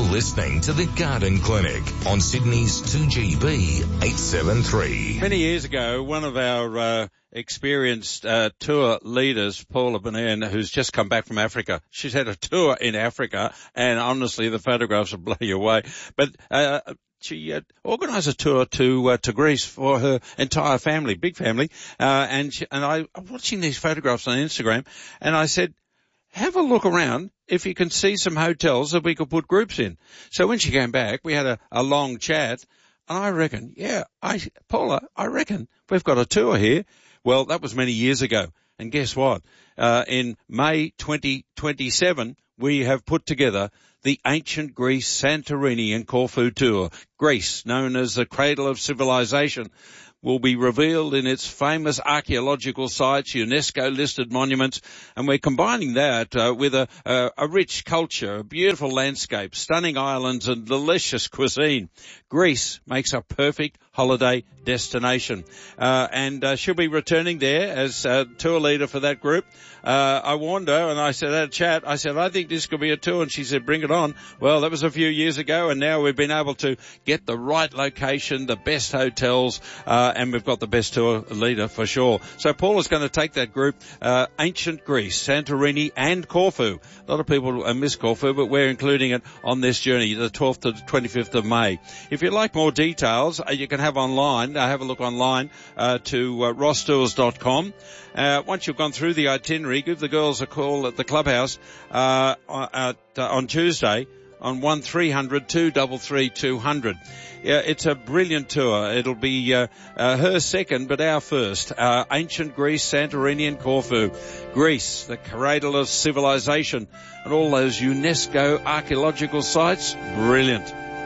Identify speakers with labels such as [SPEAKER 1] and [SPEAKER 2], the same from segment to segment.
[SPEAKER 1] listening to The Garden Clinic on Sydney's 2GB 873.
[SPEAKER 2] Many years ago, one of our experienced tour leaders, Paula Banan, who's just come back from Africa. She's had a tour in Africa, and honestly, the photographs will blow you away. But she organised a tour to Greece for her entire family, big family. And I'm watching these photographs on Instagram, and I said, have a look around if you can see some hotels that we could put groups in. So when she came back, we had a long chat, and I reckon, Paula, I reckon we've got a tour here. Well, that was many years ago. And guess what? In May 2027, we have put together the Ancient Greece, Santorini and Corfu tour. Greece, known as the cradle of civilization, will be revealed in its famous archaeological sites, UNESCO-listed monuments, and we're combining that with a rich culture, a beautiful landscape, stunning islands and delicious cuisine. Greece makes a perfect holiday destination. And she'll be returning there as tour leader for that group. I warned her and I said, at a chat, I said, I think this could be a tour. And she said, bring it on. Well, that was a few years ago, and now we've been able to get the right location, the best hotels, and we've got the best tour leader for sure. So Paula's going to take that group, Ancient Greece, Santorini and Corfu. A lot of people miss Corfu, but we're including it on this journey, the 12th to the 25th of May. If you'd like more details, you can have a look online to rosstours.com. Once you've gone through the itinerary, give the girls a call at the clubhouse on Tuesday on 1300 233 200. It's a brilliant tour. It'll be her second, but our first. Ancient Greece, Santorini and Corfu. Greece, the cradle of civilization, and all those UNESCO archaeological sites. Brilliant.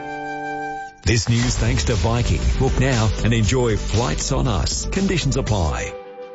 [SPEAKER 3] This news thanks to Viking. Book now and enjoy Flights on Us. Conditions apply.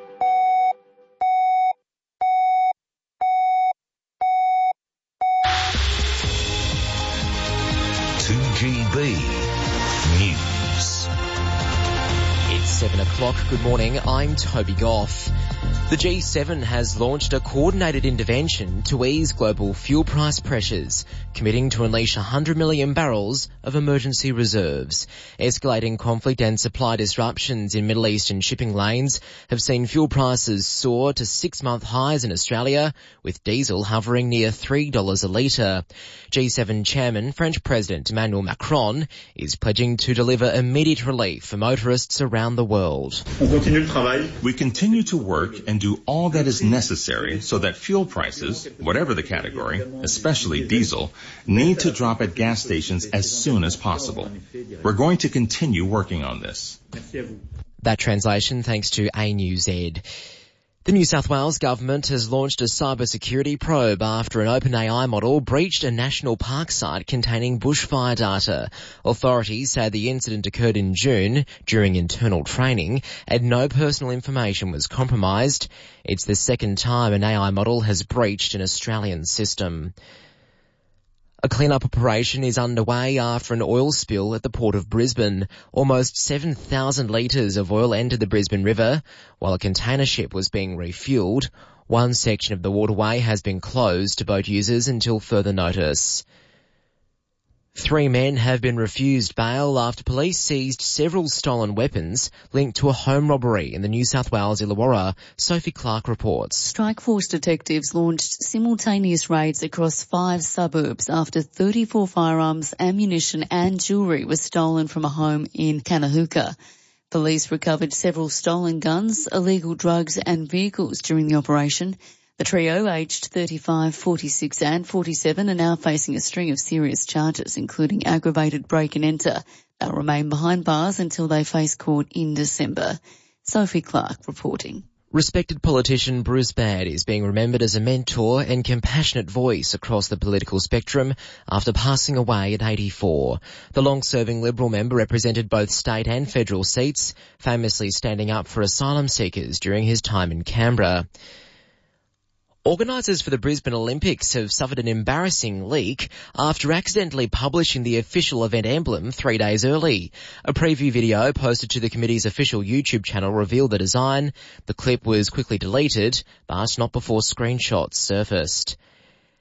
[SPEAKER 1] GB News.
[SPEAKER 4] It's 7 o'clock. Good morning. I'm Toby Goff. The G7 has launched a coordinated intervention to ease global fuel price pressures, committing to unleash 100 million barrels of emergency reserves. Escalating conflict and supply disruptions in Middle Eastern shipping lanes have seen fuel prices soar to 6-month highs in Australia, with diesel hovering near $3 a litre. G7 chairman, French President Emmanuel Macron, is pledging to deliver immediate relief for motorists around the world.
[SPEAKER 5] We continue to work and do all that is necessary so that fuel prices, whatever the category, especially diesel, need to drop at gas stations as soon as possible. We're going to continue working on this.
[SPEAKER 4] That translation thanks to ANZ. The New South Wales government has launched a cybersecurity probe after an OpenAI model breached a national park site containing bushfire data. Authorities say the incident occurred in June during internal training and no personal information was compromised. It's the second time an AI model has breached an Australian system. A clean-up operation is underway after an oil spill at the Port of Brisbane. Almost 7,000 litres of oil entered the Brisbane River while a container ship was being refuelled. One section of the waterway has been closed to boat users until further notice. 3 men have been refused bail after police seized several stolen weapons linked to a home robbery in the New South Wales Illawarra. Sophie Clark reports.
[SPEAKER 6] Strikeforce detectives launched simultaneous raids across 5 suburbs after 34 firearms, ammunition and jewellery was stolen from a home in Kanahuka. Police recovered several stolen guns, illegal drugs and vehicles during the operation. The trio, aged 35, 46 and 47, are now facing a string of serious charges, including aggravated break and enter. They'll remain behind bars until they face court in December. Sophie Clark reporting.
[SPEAKER 4] Respected politician Bruce Baird is being remembered as a mentor and compassionate voice across the political spectrum after passing away at 84. The long-serving Liberal member represented both state and federal seats, famously standing up for asylum seekers during his time in Canberra. Organisers for the Brisbane Olympics have suffered an embarrassing leak after accidentally publishing the official event emblem 3 days early. A preview video posted to the committee's official YouTube channel revealed the design. The clip was quickly deleted, but not before screenshots surfaced.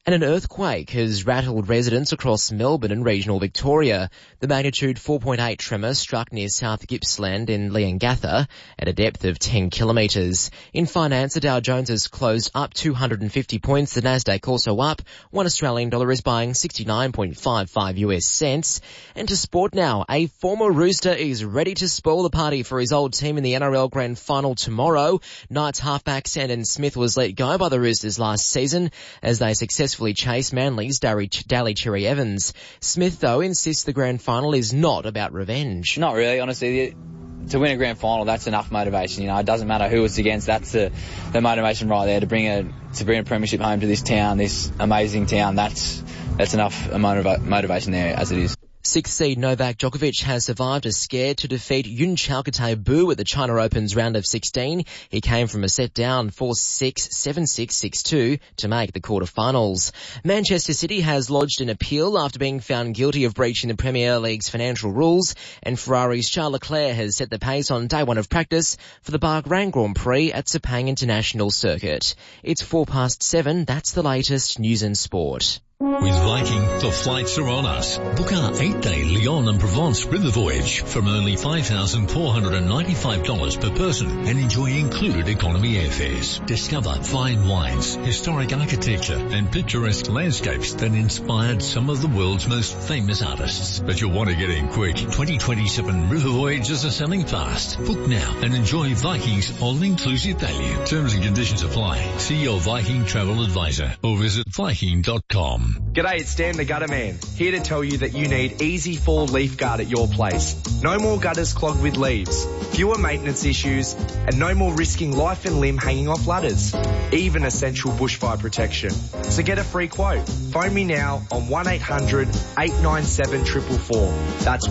[SPEAKER 4] And an earthquake has rattled residents across Melbourne and regional Victoria. The magnitude 4.8 tremor struck near South Gippsland in Leongatha at a depth of 10 kilometres. In finance, the Dow Jones has closed up 250 points. The Nasdaq also up. $1 Australian is buying 69.55 US cents. And to sport now, a former Rooster is ready to spoil the party for his old team in the NRL Grand Final tomorrow. Knights halfback Sandon Smith was let go by the Roosters last season as they successfully chased Manly's Daly Cherry Evans. Smith, though, insists the grand final is not about revenge.
[SPEAKER 7] Not really, honestly. To win a grand final, that's enough motivation. It doesn't matter who it's against. That's the motivation right there to bring a premiership home to this town, this amazing town. That's enough motivation there as it is.
[SPEAKER 4] Sixth seed Novak Djokovic has survived a scare to defeat Yun Chalkate Bu at the China Open's round of 16. He came from a set down 4-6, 7-6, 6-2 to make the quarterfinals. Manchester City has lodged an appeal after being found guilty of breaching the Premier League's financial rules, and Ferrari's Charles Leclerc has set the pace on day one of practice for the Bahrain Grand Prix at Sepang International Circuit. It's 7:04. That's the latest news and sport.
[SPEAKER 3] With Viking, the flights are on us. Book our 8-day Lyon and Provence river voyage from only $5,495 per person and enjoy included economy airfares. Discover fine wines, historic architecture and picturesque landscapes that inspired some of the world's most famous artists. But you'll want to get in quick. 2027 river voyages are selling fast. Book now and enjoy Viking's all-inclusive value. Terms and conditions apply. See your Viking travel advisor or visit Viking.com.
[SPEAKER 8] G'day, it's Dan the Gutter Man, here to tell you that you need Easy Fall Leaf Guard at your place. No more gutters clogged with leaves, fewer maintenance issues, and no more risking life and limb hanging off ladders. Even essential bushfire protection. So get a free quote. Phone me now on 1-800-897-444. That's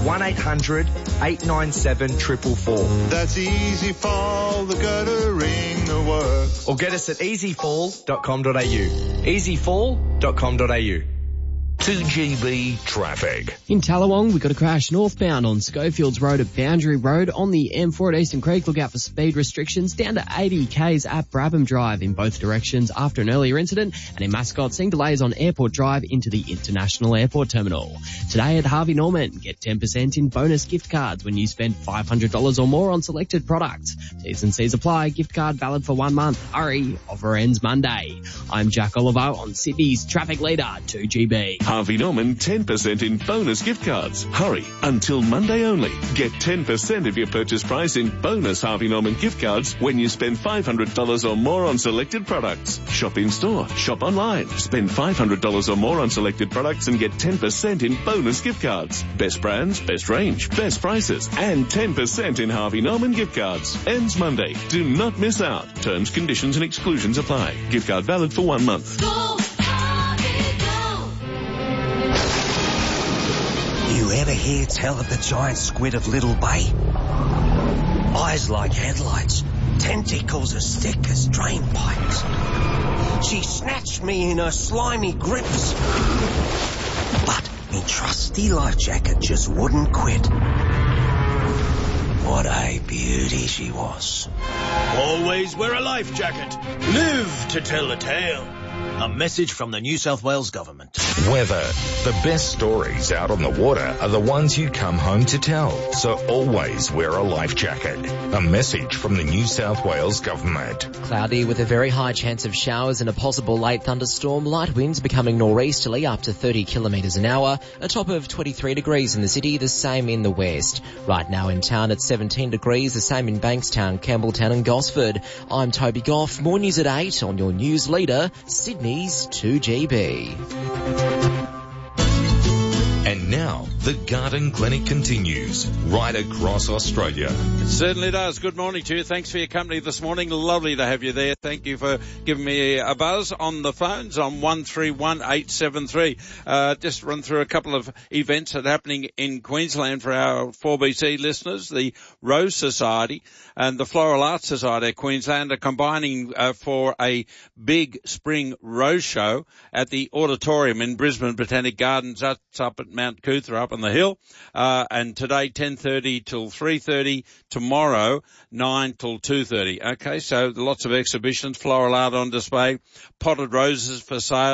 [SPEAKER 8] 1-800-897-444.
[SPEAKER 9] That's Easy Fall, the guttering the work.
[SPEAKER 8] Or get us at easyfall.com.au. easyfall.com.au.
[SPEAKER 1] 2GB traffic.
[SPEAKER 10] In Tallawong, we got a crash northbound on Schofields Road at Boundary Road. On the M4 at Eastern Creek, look out for speed restrictions down to 80 k's at Brabham Drive in both directions after an earlier incident. And in Mascot, seeing delays on Airport Drive into the International Airport Terminal. Today at Harvey Norman, get 10% in bonus gift cards when you spend $500 or more on selected products. T's and C's apply. Gift card valid for 1 month. Hurry, offer ends Monday. I'm Jack Oliver on Sydney's traffic leader, 2GB.
[SPEAKER 11] Harvey Norman 10% in bonus gift cards. Hurry, until Monday only. Get 10% of your purchase price in bonus Harvey Norman gift cards when you spend $500 or more on selected products. Shop in store, shop online. Spend $500 or more on selected products and get 10% in bonus gift cards. Best brands, best range, best prices, and 10% in Harvey Norman gift cards. Ends Monday. Do not miss out. Terms, conditions and exclusions apply. Gift card valid for 1 month.
[SPEAKER 12] You ever hear tell of the giant squid of Little Bay? Eyes like headlights, tentacles as thick as drain pipes. She snatched me in her slimy grips. But me trusty life jacket just wouldn't quit. What a beauty she was.
[SPEAKER 13] Always wear a life jacket. Live to tell the tale. A message from the New South Wales Government.
[SPEAKER 1] Weather. The best stories out on the water are the ones you come home to tell. So always wear a life jacket. A message from the New South Wales Government.
[SPEAKER 4] Cloudy with a very high chance of showers and a possible late thunderstorm. Light winds becoming nor'easterly up to 30 kilometres an hour. A top of 23 degrees in the city, the same in the west. Right now in town at 17 degrees, the same in Bankstown, Campbelltown and Gosford. I'm Toby Goff. More news at 8 on your news leader, Sydney's 2GB.
[SPEAKER 1] And now, the Garden Clinic continues right across Australia.
[SPEAKER 2] It certainly does. Good morning to you. Thanks for your company this morning. Lovely to have you there. Thank you for giving me a buzz on the phones on 131873. Just run through a couple of events that are happening in Queensland for our 4BC listeners. The Rose Society and the Floral Arts Society of Queensland are combining for a big spring rose show at the auditorium in Brisbane Botanic Gardens. That's up at Mount Cootha up on the hill. And today 10:30 till 3:30. Tomorrow 9 till 2:30. Okay, so lots of exhibitions, floral art on display, potted roses for sale,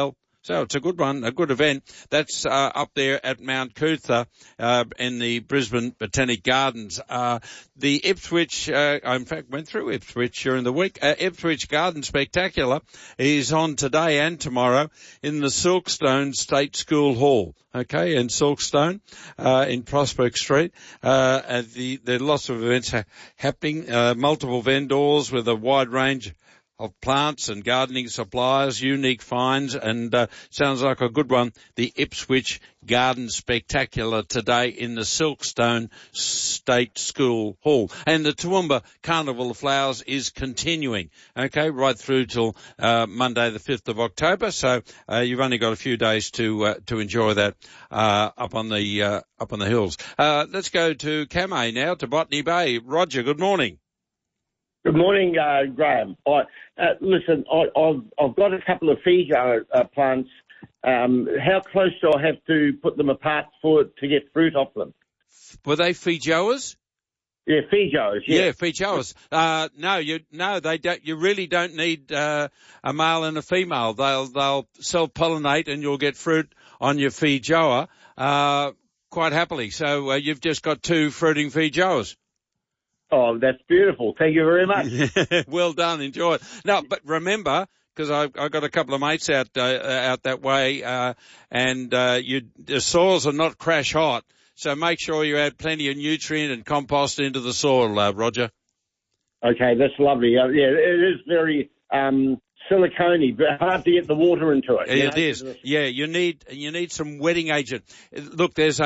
[SPEAKER 2] So it's a good one, a good event. That's up there at Mount Cootha in the Brisbane Botanic Gardens. The Ipswich, I in fact went through Ipswich during the week. Ipswich Garden Spectacular is on today and tomorrow in the Silkstone State School Hall. Okay, in Silkstone, in Prospect Street. There are lots of events happening, multiple vendors with a wide range of plants and gardening supplies, unique finds, and sounds like a good one. The Ipswich Garden Spectacular today in the Silkstone State School Hall. And the Toowoomba Carnival of Flowers is continuing, okay, right through till Monday the 5th of October. So you've only got a few days to enjoy that up on the hills. Let's go to Kamay now, to Botany Bay. Roger, good morning.
[SPEAKER 14] Good morning, Graham. Listen, I've got a couple of Fijo plants. How close do I have to put them apart to get fruit off them?
[SPEAKER 2] Were they Fijoas?
[SPEAKER 14] Yeah, Fijos.
[SPEAKER 2] Yeah, Fijoas. No, they don't. You really don't need a male and a female. They'll self-pollinate, and you'll get fruit on your Fijoa quite happily. So you've just got two fruiting Fijoas.
[SPEAKER 14] Oh, that's beautiful. Thank you very much.
[SPEAKER 2] Well done. Enjoy it. Now, but remember, because I've got a couple of mates out that way, and the soils are not crash hot, so make sure you add plenty of nutrient and compost into the soil, Roger.
[SPEAKER 14] Okay, that's lovely. Yeah, it is very silicone-y, but hard to get the water into it.
[SPEAKER 2] It is. Yeah, you need some wetting agent. Look, there's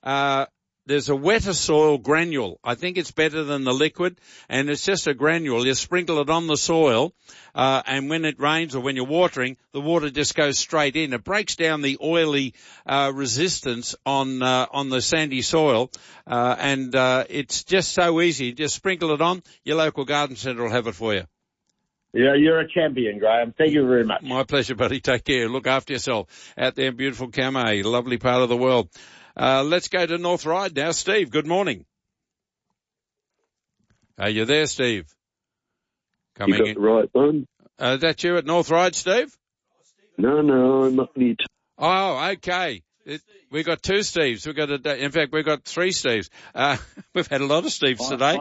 [SPEAKER 2] a wetter soil granule. I think it's better than the liquid, and it's just a granule. You sprinkle it on the soil, and when it rains or when you're watering, the water just goes straight in. It breaks down the oily resistance on the sandy soil, and it's just so easy. Just sprinkle it on. Your local garden centre will have it for you.
[SPEAKER 14] Yeah, you're a champion, Graham. Thank you very much.
[SPEAKER 2] My pleasure, buddy. Take care. Look after yourself out there in beautiful Kamay, lovely part of the world. Let's go to North Ryde now. Steve, good morning. Are you there, Steve?
[SPEAKER 15] Coming you got the right one.
[SPEAKER 2] That you at North Ryde, Steve?
[SPEAKER 15] No, I'm up near.
[SPEAKER 2] Oh, okay. We've got two Steves. In fact, we've got three Steves. We've had a lot of Steves today.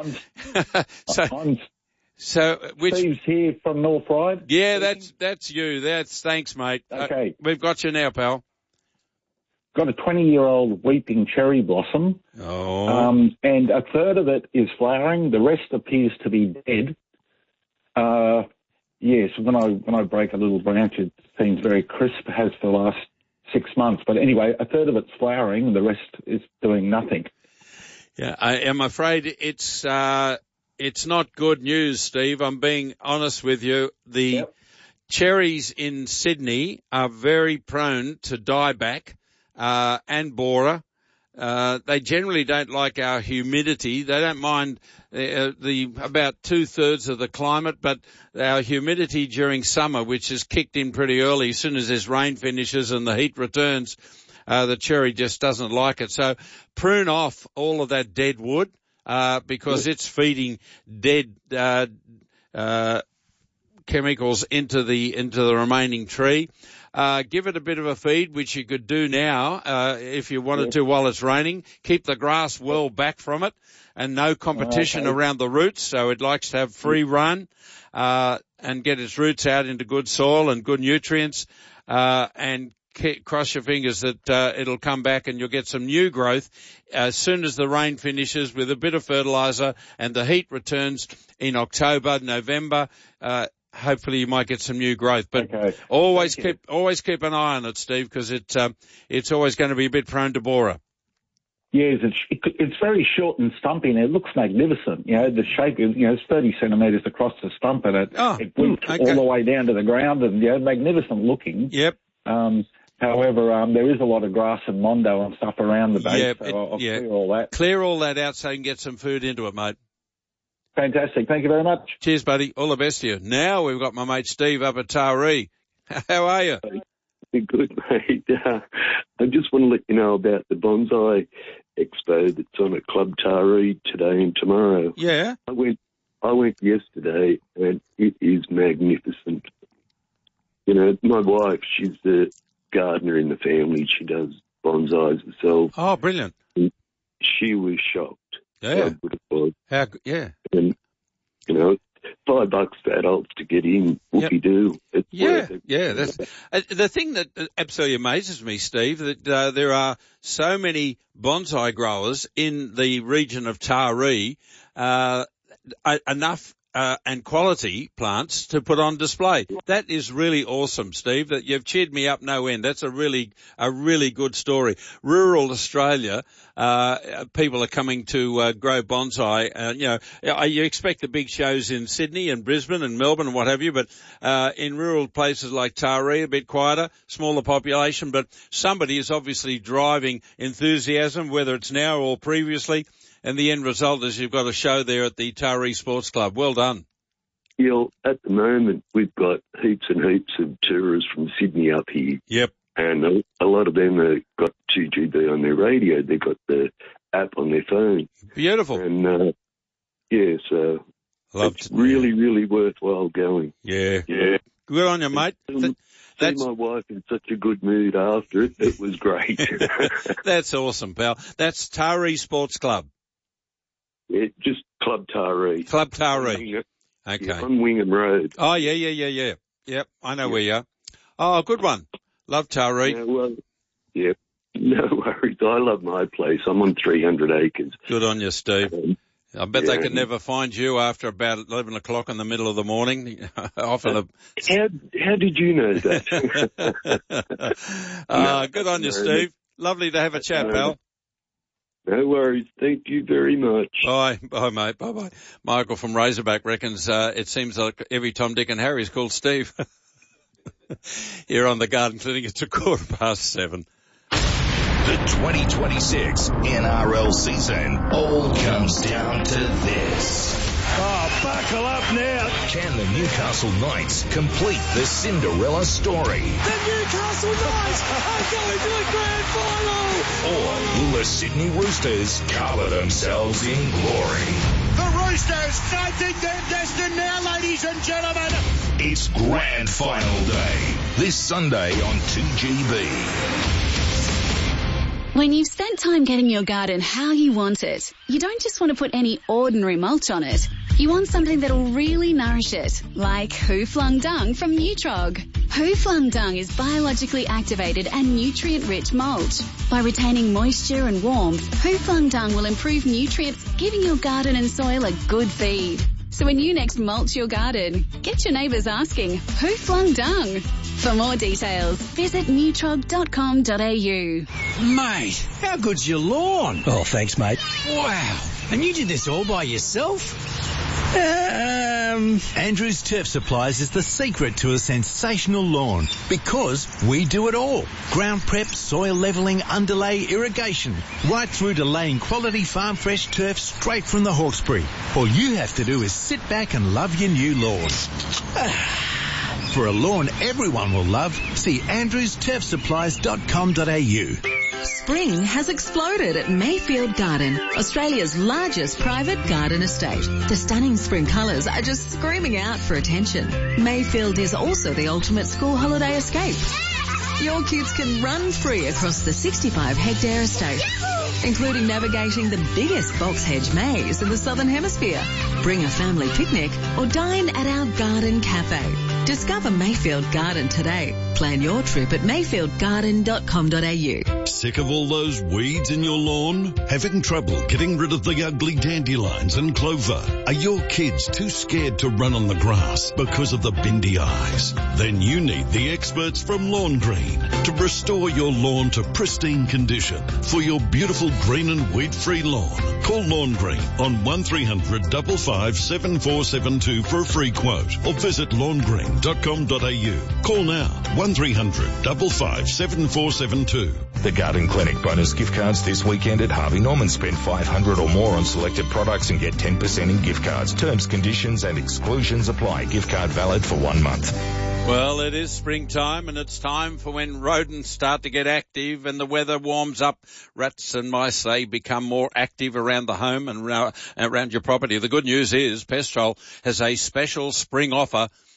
[SPEAKER 2] So which
[SPEAKER 16] Steve's here from North Ryde?
[SPEAKER 2] Yeah, that's you. Thanks, mate.
[SPEAKER 16] Okay.
[SPEAKER 2] We've got you now, pal.
[SPEAKER 16] Got a 20-year-old weeping cherry blossom.
[SPEAKER 2] Oh.
[SPEAKER 16] And a third of it is flowering. The rest appears to be dead. Yes, when I break a little branch, it seems very crisp, has for the last 6 months. But anyway, a third of it's flowering. The rest is doing nothing.
[SPEAKER 2] Yeah, I am afraid it's not good news, Steve. I'm being honest with you. The cherries in Sydney are very prone to dieback. And borer. They generally don't like our humidity. They don't mind the about 2/3 of the climate, but our humidity during summer, which is kicked in pretty early, as soon as this rain finishes and the heat returns, the cherry just doesn't like it. So prune off all of that dead wood, because it's feeding dead, chemicals into the remaining tree. Give it a bit of a feed, which you could do now, if you wanted to while it's raining. Keep the grass well back from it and no competition around the roots. So it likes to have free run, and get its roots out into good soil and good nutrients, and cross your fingers that, it'll come back and you'll get some new growth as soon as the rain finishes with a bit of fertilizer and the heat returns in October, November. Hopefully you might get some new growth, but always keep an eye on it, Steve, because it's always going to be a bit prone to borer.
[SPEAKER 16] Yes, it's very short and stumpy, and it looks magnificent. You know, the shape is, it's 30 centimetres across the stump, and it weeps all the way down to the ground, and magnificent looking.
[SPEAKER 2] Yep.
[SPEAKER 16] However, there is a lot of grass and mondo and stuff around the base, so I'll clear all that.
[SPEAKER 2] Clear all that out so you can get some food into it, mate.
[SPEAKER 16] Fantastic. Thank you very much.
[SPEAKER 2] Cheers, buddy. All the best to you. Now we've got my mate Steve up at Taree. How are you?
[SPEAKER 15] Good, mate. I just want to let you know about the bonsai expo that's on at Club Taree today and tomorrow.
[SPEAKER 2] Yeah.
[SPEAKER 15] I went yesterday, and it is magnificent. You know, my wife, she's the gardener in the family. She does bonsais herself.
[SPEAKER 2] Oh, brilliant.
[SPEAKER 15] She was shocked.
[SPEAKER 2] Yeah.
[SPEAKER 15] How good it was.
[SPEAKER 2] Yeah.
[SPEAKER 15] And, you know, $5 for adults to get in, whoopie-doo. It's worth it.
[SPEAKER 2] Yeah. That's the thing that absolutely amazes me, Steve, that there are so many bonsai growers in the region of Taree, enough and quality plants to put on display. That is really awesome, Steve. That you've cheered me up no end. That's a really good story. Rural Australia, people are coming to grow bonsai. You expect the big shows in Sydney and Brisbane and Melbourne and what have you, but in rural places like Taree, a bit quieter, smaller population, but somebody is obviously driving enthusiasm, whether it's now or previously. And the end result is you've got a show there at the Taree Sports Club. Well done.
[SPEAKER 15] Yeah, at the moment, we've got heaps and heaps of tourists from Sydney up here.
[SPEAKER 2] Yep.
[SPEAKER 15] And a lot of them have got 2GB on their radio. They've got the app on their phone.
[SPEAKER 2] Beautiful.
[SPEAKER 15] And, so it's really, really worthwhile going.
[SPEAKER 2] Yeah.
[SPEAKER 15] Yeah.
[SPEAKER 2] Good on you, mate.
[SPEAKER 15] See my wife in such a good mood after it. It was great.
[SPEAKER 2] That's awesome, pal. That's Taree Sports Club.
[SPEAKER 15] Yeah, just Club Taree.
[SPEAKER 2] Club Taree. Okay.
[SPEAKER 15] Yeah, on Wingham Road.
[SPEAKER 2] Oh, yeah. Yep, I know where you are. Oh, good one. Love Taree.
[SPEAKER 15] Yeah, well, yeah, no worries. I love my place. I'm on 300 acres.
[SPEAKER 2] Good on you, Steve. I bet they can never find you after about 11 o'clock in the middle of the morning.
[SPEAKER 15] How did you know that?
[SPEAKER 2] Good on you, Steve. Lovely to have a chat, pal.
[SPEAKER 15] No worries. Thank you very much.
[SPEAKER 2] Bye, mate. Bye. Michael from Razorback reckons it seems like every Tom, Dick and Harry is called Steve. Here on the Garden Clinic, it's 7:15.
[SPEAKER 1] The 2026 NRL season all comes down to this.
[SPEAKER 13] Oh, buckle up now.
[SPEAKER 1] Can the Newcastle Knights complete the Cinderella story?
[SPEAKER 13] The Newcastle Knights are going to the grand final.
[SPEAKER 1] Or will the Sydney Roosters cover themselves in glory?
[SPEAKER 13] The Roosters fighting their destiny now, ladies and gentlemen.
[SPEAKER 1] It's grand final day. This Sunday on 2GB.
[SPEAKER 17] When you've spent time getting your garden how you want it, you don't just want to put any ordinary mulch on it. You want something that'll really nourish it, like Who Flung Dung from Nutrog. Who Flung Dung is biologically activated and nutrient-rich mulch. By retaining moisture and warmth, Who Flung Dung will improve nutrients, giving your garden and soil a good feed. So when you next mulch your garden, get your neighbours asking, Who Flung Dung? For more details, visit nutrog.com.au.
[SPEAKER 13] Mate, how good's your lawn? Oh, thanks, mate. Wow. And you did this all by yourself? Andrews Turf Supplies is the secret to a sensational lawn because we do it all. Ground prep, soil levelling, underlay, irrigation, right through to laying quality farm fresh turf straight from the Hawkesbury. All you have to do is sit back and love your new lawn. For a lawn everyone will love, see andrewsturfsupplies.com.au.
[SPEAKER 18] Spring has exploded at Mayfield Garden, Australia's largest private garden estate. The stunning spring colours are just screaming out for attention. Mayfield is also the ultimate school holiday escape. Your kids can run free across the 65-hectare estate, including navigating the biggest box hedge maze in the Southern Hemisphere. Bring a family picnic or dine at our garden cafe. Discover Mayfield Garden today. Plan your trip at mayfieldgarden.com.au.
[SPEAKER 19] Sick of all those weeds in your lawn? Having trouble getting rid of the ugly dandelions and clover? Are your kids too scared to run on the grass because of the bindy eyes? Then you need the experts from Lawn Green to restore your lawn to pristine condition for your beautiful green and weed-free lawn. Call Lawn Green on 1300 55 7472 for a free quote or visit lawngreen.com.au. Call now 1300 55 7472.
[SPEAKER 1] The Garden Clinic bonus gift cards this weekend at Harvey Norman. Spend $500 or more on selected products and get 10% in gift cards. Terms, conditions and exclusions apply. Gift card valid for 1 month.
[SPEAKER 2] Well, it is springtime and it's time for when rodents start to get active and the weather warms up. Rats and mice, they become more active around the home and around your property. The good news is Pestrol has a special spring offer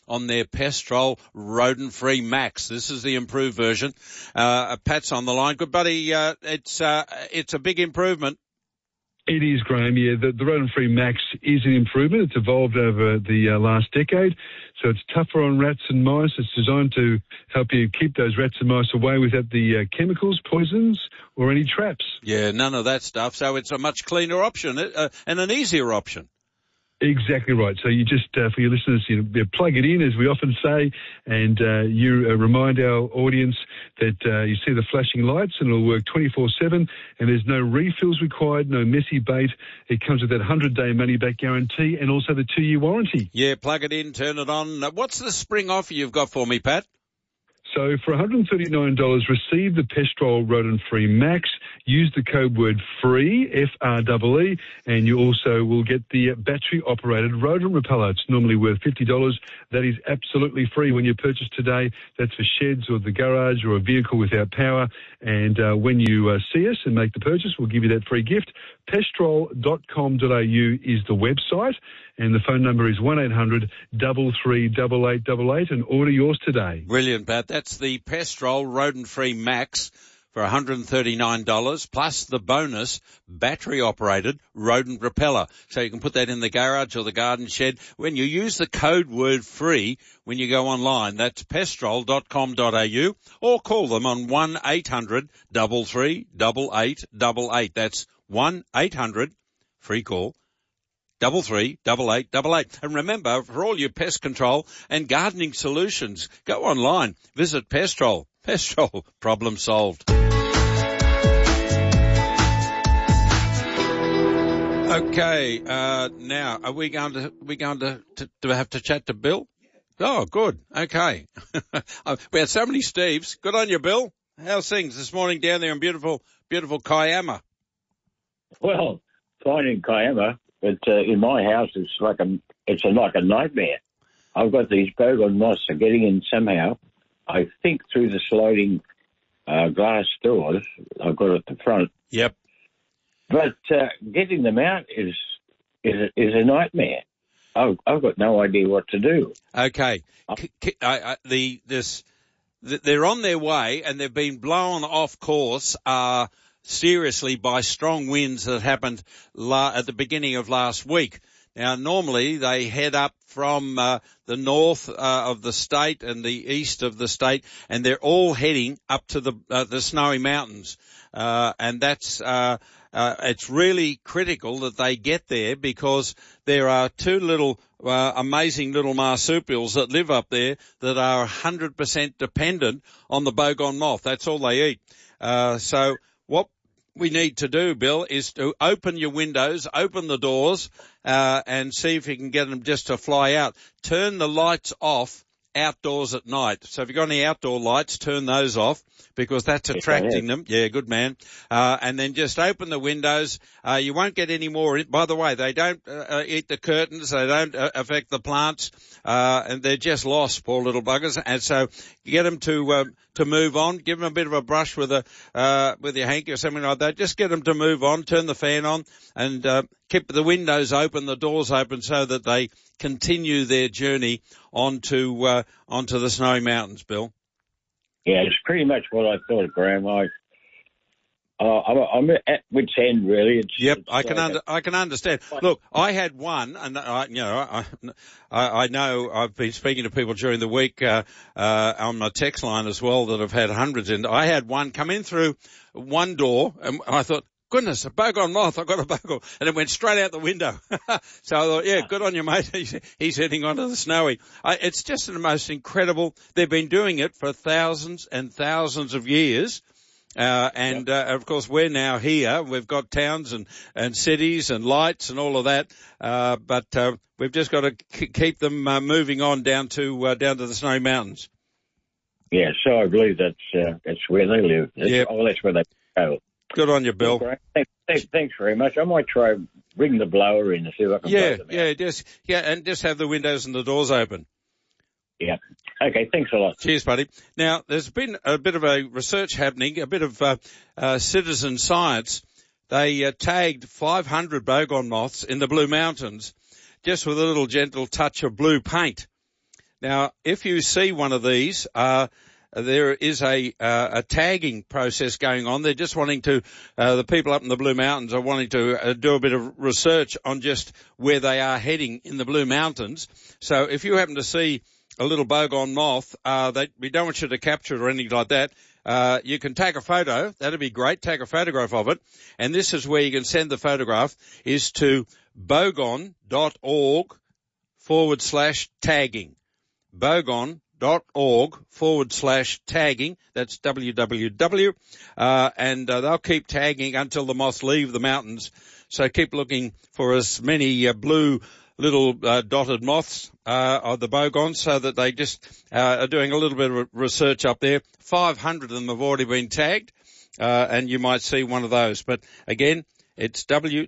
[SPEAKER 2] on their Pestrol rodent-free Max. This is the improved version. Pat's on the line. Good buddy. It's a big improvement.
[SPEAKER 20] It is, Graham. Yeah, the rodent-free Max is an improvement. It's evolved over the last decade, so it's tougher on rats and mice. It's designed to help you keep those rats and mice away without the chemicals, poisons, or any traps.
[SPEAKER 2] Yeah, none of that stuff. So it's a much cleaner option and an easier option.
[SPEAKER 20] Exactly right. So you just, for your listeners, you plug it in, as we often say, and you remind our audience that you see the flashing lights and it'll work 24/7, and there's no refills required, no messy bait. It comes with that 100-day money-back guarantee and also the 2-year warranty.
[SPEAKER 2] Yeah, plug it in, turn it on. What's the spring offer you've got for me, Pat?
[SPEAKER 20] So for $139, receive the Pestrol rodent-free Max. Use the code word FREE, F-R-E-E, and you also will get the battery-operated rodent repeller. It's normally worth $50. That is absolutely free when you purchase today. That's for sheds or the garage or a vehicle without power. And when you see us and make the purchase, we'll give you that free gift. Pestrol.com.au is the website, and the phone number is 1-800-338888, and order yours today.
[SPEAKER 2] Brilliant, Pat. That's the Pestrol rodent-free Max for $139, plus the bonus battery-operated rodent repeller. So you can put that in the garage or the garden shed. When you use the code word FREE when you go online, that's pestrol.com.au, or call them on 1-800-338888. That's 1-800, free call, 338888. And remember, for all your pest control and gardening solutions, go online. Visit Pestrol. Pestrol, problem solved. Okay, now are we going to have to chat to Bill? Oh, good. Okay. We had so many Steves. Good on you, Bill. How's things this morning down there in beautiful Kiama?
[SPEAKER 21] Well, fine in Kiama, but in my house it's like a nightmare. I've got these bogon moths are getting in somehow. I think through the sliding glass doors I've got at the front.
[SPEAKER 2] Yep.
[SPEAKER 21] But getting them out is a nightmare. I've got no idea what to do.
[SPEAKER 2] Okay. They're on their way, and they've been blown off course seriously by strong winds that happened at the beginning of last week. Now, normally they head up from the north of the state and the east of the state, and they're all heading up to the Snowy Mountains. And that's it's really critical that they get there, because there are two little amazing little marsupials that live up there that are 100% dependent on the bogon moth. That's all they eat. So what we need to do, Bill, is to open your windows, open the doors, and see if you can get them just to fly out. Turn the lights off outdoors at night. So if you've got any outdoor lights, turn those off, because that's attracting them. Yeah, good man. And then just open the windows. You won't get any more. By the way, they don't eat the curtains. They don't affect the plants. And they're just lost, poor little buggers. And so you get them to move on. Give them a bit of a brush with your hanky or something like that. Just get them to move on. Turn the fan on and keep the windows open, the doors open, so that they continue their journey onto the Snowy Mountains, Bill.
[SPEAKER 21] Yeah, it's pretty much what I thought, Graham. I'm at wit's end, really.
[SPEAKER 2] I can understand. Look, I had one, and I know I've been speaking to people during the week on my text line as well that have had hundreds. And I had one come in through one door, and I thought, goodness, a bogon moth, I've got a bogon. And it went straight out the window. So I thought, yeah, good on you, mate. He's heading onto the Snowy. It's just the most incredible. They've been doing it for thousands and thousands of years. Of course, we're now here. We've got towns and cities and lights and all of that. But we've just got to keep them moving on down to the Snowy Mountains.
[SPEAKER 21] Yeah, so I believe that's where they live. That's where they go.
[SPEAKER 2] Good on you, Bill.
[SPEAKER 21] Thanks very much. I might try bring the blower in and see if I can blow them out.
[SPEAKER 2] Just have the windows and the doors open.
[SPEAKER 21] Yeah. Okay, thanks a lot.
[SPEAKER 2] Cheers, buddy. Now, there's been a bit of a research happening, a bit of citizen science. They tagged 500 bogon moths in the Blue Mountains just with a little gentle touch of blue paint. Now, if you see one of these, there is a tagging process going on. They're just wanting to, the people up in the Blue Mountains are wanting to do a bit of research on just where they are heading in the Blue Mountains. So if you happen to see a little bogong moth, we don't want you to capture it or anything like that. You can take a photo. That'd be great. Take a photograph of it. And this is where you can send the photograph is to bogon.org/tagging. bogon.org/tagging. That's www. And they'll keep tagging until the moths leave the mountains. So keep looking for as many blue little dotted moths of the bogons, so that they just are doing a little bit of research up there. 500 of them have already been tagged, and you might see one of those. But again, it's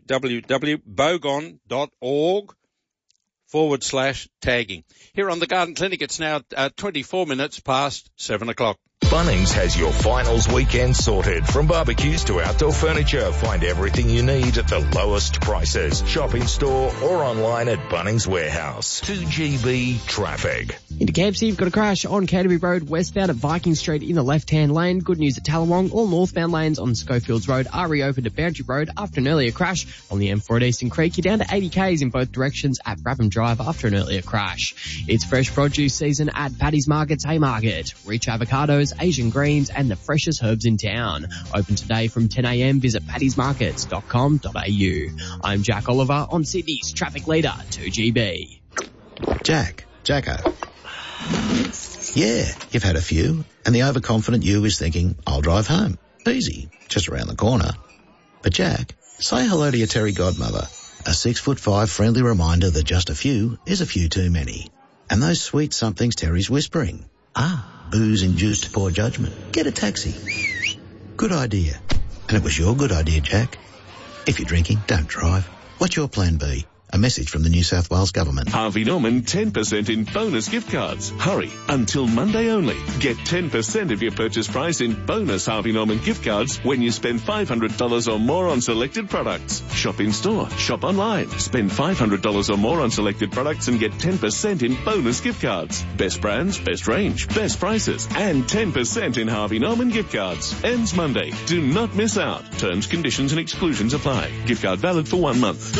[SPEAKER 2] www.bogon.org/tagging. Here on the Garden Clinic, it's now 24 minutes past 7 o'clock.
[SPEAKER 1] Bunnings has your finals weekend sorted. From barbecues to outdoor furniture, find everything you need at the lowest prices. Shop in store or online at Bunnings Warehouse. 2GB traffic.
[SPEAKER 10] Into Campsie, you've got a crash on Canterbury Road westbound at Viking Street in the left-hand lane. Good news at Tallawong. All northbound lanes on Schofields Road are reopened at Boundary Road after an earlier crash. On the M4 at Eastern Creek, you're down to 80 k's in both directions at Brabham Drive after an earlier crash. It's fresh produce season at Paddy's Market's Haymarket. Rich avocados, Asian greens and the freshest herbs in town. Open today from 10 a.m. Visit paddysmarkets.com.au. I'm Jack Oliver on Sydney's traffic leader, 2GB.
[SPEAKER 5] Jacko. Yeah, you've had a few, and the overconfident you is thinking, I'll drive home. Easy, just around the corner. But Jack, say hello to your Terry godmother. A 6'5" friendly reminder that just a few is a few too many. And those sweet somethings Terry's whispering. Booze-induced poor judgment. Get a taxi. Good idea. And it was your good idea, Jack. If you're drinking, don't drive. What's your plan B? A message from the New South Wales Government.
[SPEAKER 11] Harvey Norman 10% in bonus gift cards. Hurry, until Monday only. Get 10% of your purchase price in bonus Harvey Norman gift cards when you spend $500 or more on selected products. Shop in store, shop online. Spend $500 or more on selected products and get 10% in bonus gift cards. Best brands, best range, best prices, and 10% in Harvey Norman gift cards. Ends Monday. Do not miss out. Terms, conditions and exclusions apply. Gift card valid for 1 month.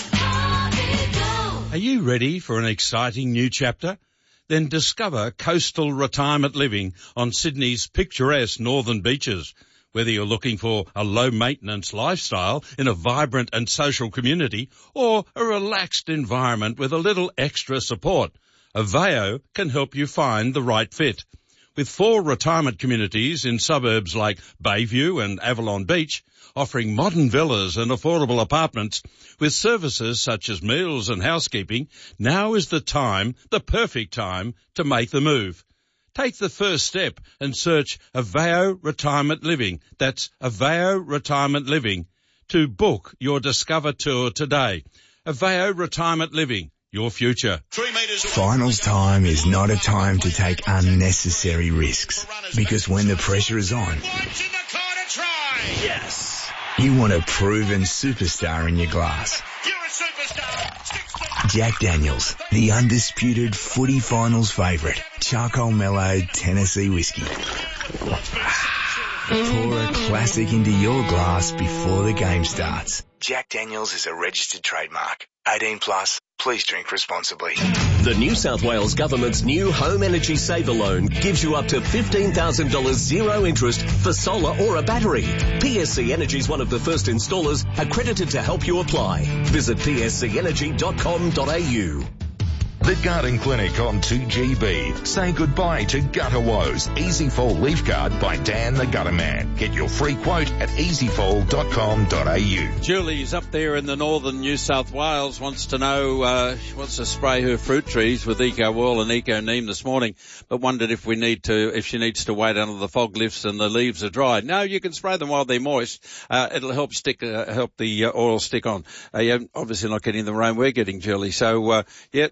[SPEAKER 2] Are you ready for an exciting new chapter? Then discover coastal retirement living on Sydney's picturesque northern beaches. Whether you're looking for a low-maintenance lifestyle in a vibrant and social community or a relaxed environment with a little extra support, Aveo can help you find the right fit. With 4 retirement communities in suburbs like Bayview and Avalon Beach, offering modern villas and affordable apartments with services such as meals and housekeeping, now is the perfect time to make the move. Take the first step and search Aveo Retirement Living. That's Aveo Retirement Living to book your Discover tour today. Aveo Retirement Living, your future.
[SPEAKER 22] Finals time is not a time to take unnecessary risks, because when the pressure is on, yes, you want a proven superstar in your glass. Jack Daniels, the undisputed footy finals favourite. Charcoal mellowed Tennessee whiskey. Pour a classic into your glass before the game starts. Jack Daniels is a registered trademark. 18 plus. Please drink responsibly.
[SPEAKER 23] The New South Wales Government's new Home Energy Saver Loan gives you up to $15,000 zero interest for solar or a battery. PSC Energy is one of the first installers accredited to help you apply. Visit pscenergy.com.au.
[SPEAKER 1] The Garden Clinic on 2GB. Say goodbye to gutter woes. Easy Fall Leaf Guard by Dan the Gutter Man. Get your free quote at easyfall.com.au.
[SPEAKER 2] Julie's up there in the northern New South Wales, wants to know, she wants to spray her fruit trees with Eco Wall and Eco Neem this morning, but wondered if she needs to wait until the fog lifts and the leaves are dry. No, you can spray them while they're moist. It'll help the oil stick on. You're obviously not getting the rain we're getting, Julie. So, go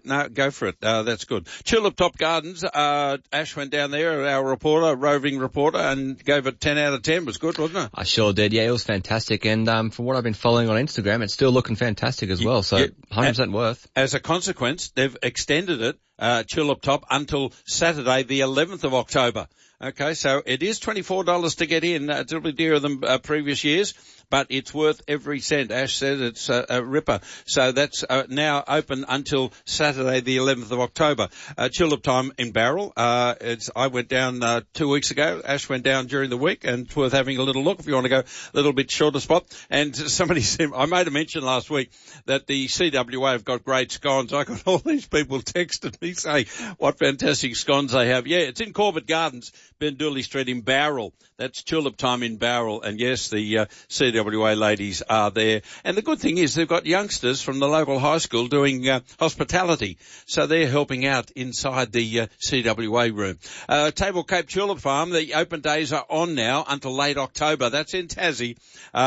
[SPEAKER 2] go for it. That's good. Tulip Top Gardens, Ash went down there, our reporter, roving reporter, and gave it 10 out of 10. It was good, wasn't it?
[SPEAKER 3] I sure did. Yeah, it was fantastic. And from what I've been following on Instagram, it's still looking fantastic as well. So 100% worth.
[SPEAKER 2] As a consequence, they've extended it, Tulip Top, until Saturday, the 11th of October. Okay, so it is $24 to get in. It's a little bit dearer than previous years, but it's worth every cent. Ash said it's a ripper. So that's now open until Saturday, the 11th of October. Tulip time in Barrel. I went down 2 weeks ago. Ash went down during the week, and it's worth having a little look if you want to go a little bit shorter spot. And somebody said, I made a mention last week that the CWA have got great scones. I got all these people texting me saying what fantastic scones they have. Yeah, it's in Corbett Gardens, Bendooley Street in Barrel. That's Tulip time in Barrel. And yes, the CWA ladies are there. And the good thing is they've got youngsters from the local high school doing hospitality. So they're helping out inside the CWA room. Table Cape Tulip Farm, the open days are on now until late October. That's in Tassie.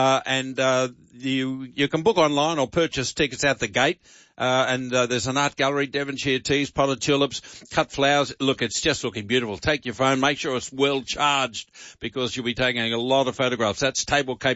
[SPEAKER 2] You can book online or purchase tickets at the gate. And there's an art gallery, Devonshire teas, potted tulips, cut flowers. Look, it's just looking beautiful. Take your phone, make sure it's well charged, because you'll be taking a lot of photographs. That's Table Cape